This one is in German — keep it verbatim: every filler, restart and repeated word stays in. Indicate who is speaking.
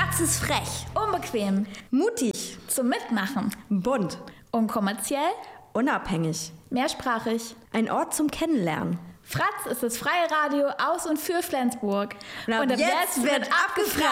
Speaker 1: Fratz ist frech,
Speaker 2: Unbequem.
Speaker 1: mutig,
Speaker 2: Zum Mitmachen.
Speaker 1: bunt,
Speaker 2: Unkommerziell.
Speaker 1: unabhängig.
Speaker 2: Mehrsprachig.
Speaker 1: Ein Ort zum Kennenlernen.
Speaker 2: Fratz ist das freie Radio aus und für Flensburg.
Speaker 1: Und ab jetzt wird abgefragt.